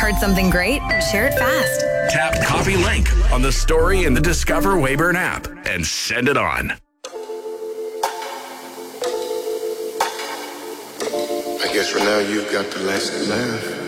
Heard something great? Share it fast. Tap copy link on the story in the Discover Weyburn app and send it on. I guess for now you've got the last laugh.